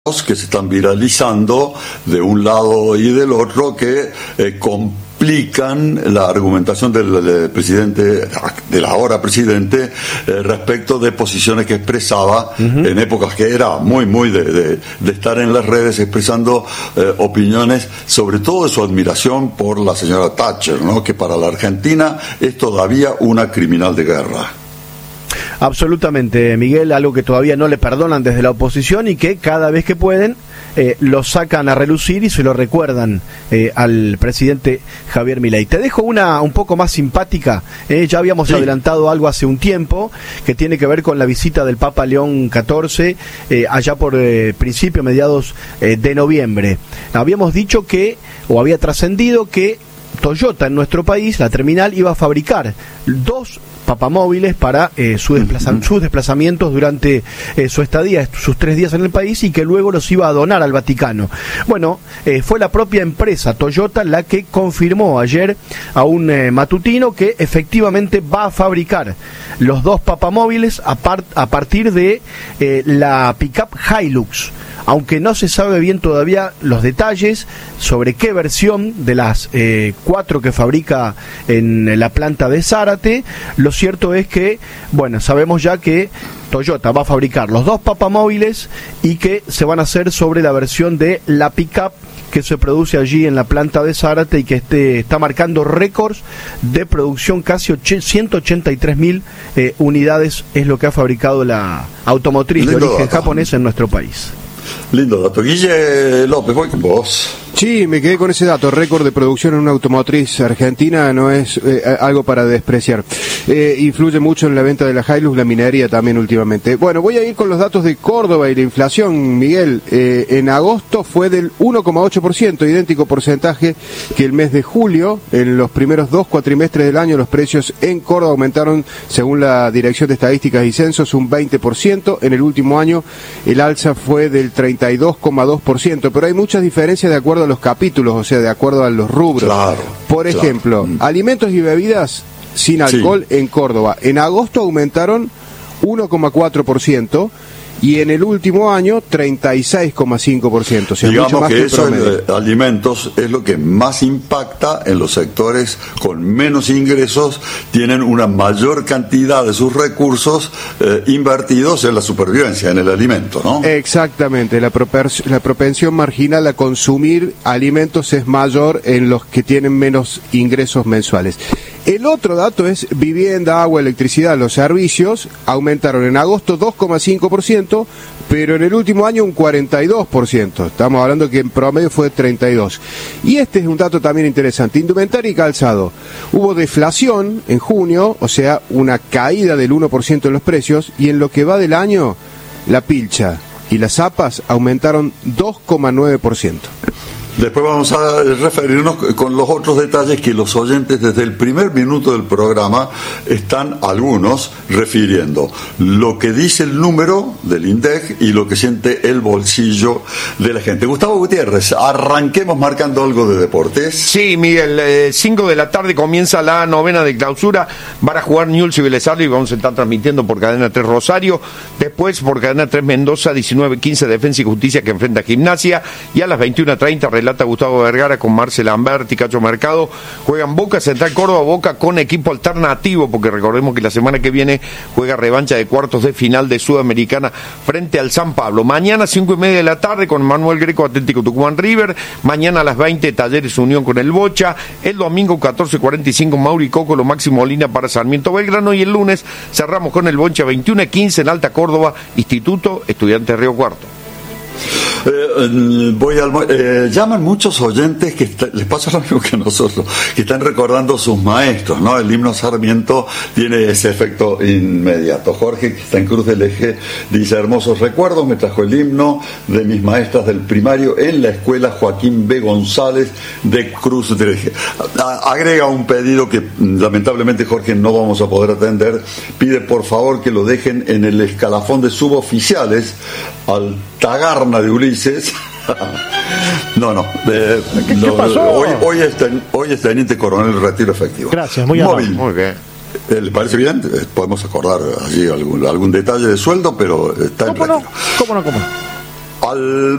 que se están viralizando de un lado y del otro que complican la argumentación del presidente, del ahora presidente, respecto de posiciones que expresaba en épocas que era muy de estar en las redes expresando opiniones, sobre todo de su admiración por la señora Thatcher, ¿no? Que para la Argentina es todavía una criminal de guerra. Absolutamente, Miguel, algo que todavía no le perdonan desde la oposición y que cada vez que pueden lo sacan a relucir y se lo recuerdan al presidente Javier Milei. Te dejo una un poco más simpática, ya habíamos adelantado algo hace un tiempo que tiene que ver con la visita del Papa León XIV allá por mediados de noviembre. Habíamos dicho que, o había trascendido que Toyota en nuestro país, la terminal, iba a fabricar 2 papamóviles para sus desplazamientos durante su estadía, sus 3 días en el país, y que luego los iba a donar al Vaticano. Bueno, fue la propia empresa Toyota la que confirmó ayer a un matutino que efectivamente va a fabricar los 2 papamóviles a partir de la pickup Hilux, aunque no se sabe bien todavía los detalles sobre qué versión de las 4 que fabrica en la planta de Zárate. Lo cierto es que, bueno, sabemos ya que Toyota va a fabricar los 2 papamóviles y que se van a hacer sobre la versión de la pickup que se produce allí en la planta de Zárate y que está marcando récords de producción. Casi 183.000 unidades es lo que ha fabricado la automotriz de origen japonés en nuestro país. Lindo dato. Guille López, voy con vos. Sí, me quedé con ese dato. Récord de producción en una automotriz argentina no es algo para despreciar. Influye mucho en la venta de la Hilux, la minería también últimamente. Bueno, voy a ir con los datos de Córdoba y la inflación, Miguel. En agosto fue del 1,8%, idéntico porcentaje que el mes de julio. En los primeros 2 cuatrimestres del año, los precios en Córdoba aumentaron, según la Dirección de Estadísticas y Censos, un 20%. En el último año, el alza fue del 32,2%, pero hay muchas diferencias de acuerdo a los capítulos, o sea, de acuerdo a los rubros. Claro, por ejemplo, alimentos y bebidas sin alcohol en Córdoba. En agosto aumentaron 1,4%. Y en el último año, 36,5%. O sea, digamos mucho más que eso de alimentos es lo que más impacta en los sectores con menos ingresos, tienen una mayor cantidad de sus recursos invertidos en la supervivencia, en el alimento, ¿no? Exactamente, la propensión marginal a consumir alimentos es mayor en los que tienen menos ingresos mensuales. El otro dato es vivienda, agua, electricidad. Los servicios aumentaron en agosto 2,5%, pero en el último año un 42%. Estamos hablando que en promedio fue 32%. Y este es un dato también interesante. Indumentaria y calzado. Hubo deflación en junio, o sea, una caída del 1% en los precios, y en lo que va del año, la pilcha y las zapas aumentaron 2,9%. Después vamos a referirnos con los otros detalles que los oyentes desde el primer minuto del programa están algunos refiriendo. Lo que dice el número del INDEC y lo que siente el bolsillo de la gente. Gustavo Gutiérrez, arranquemos marcando algo de deportes. Sí, Miguel, 5 de la tarde comienza la novena de clausura. Van a jugar Newell's y Vélez Sarsfield y vamos a estar transmitiendo por Cadena 3 Rosario. Después por Cadena 3 Mendoza, 19:15 Defensa y Justicia que enfrenta a Gimnasia. Y a las 21:30 relata Gustavo Vergara con Marcel Lamberti, Cacho Mercado. Juegan Boca, Central Córdoba, Boca con equipo alternativo, porque recordemos que la semana que viene juega revancha de cuartos de final de Sudamericana frente al San Pablo. Mañana 5:30 de la tarde con Manuel Greco, Atlético Tucumán River. Mañana a las 20 Talleres Unión con el Bocha. El domingo 14:45 Mauri Coco, lo Máximo Molina para Sarmiento Belgrano. Y el lunes cerramos con el Bocha 21:15 en Alta Córdoba, Instituto Estudiantes Río Cuarto. Llaman muchos oyentes que les pasa lo mismo que a nosotros, que están recordando sus maestros, ¿no? El himno Sarmiento tiene ese efecto inmediato. Jorge, que está en Cruz del Eje, dice: hermosos recuerdos, me trajo el himno de mis maestras del primario en la escuela Joaquín B. González de Cruz del Eje. Agrega un pedido que lamentablemente, Jorge, no vamos a poder atender. Pide por favor que lo dejen en el escalafón de suboficiales al Tagarna de Ulises. No. ¿Qué pasó? Hoy es teniente coronel retiro efectivo. Gracias, muy amable. Muy bien. ¿Le parece bien? Podemos acordar allí algún detalle de sueldo, pero está en retiro. ¿Cómo no? al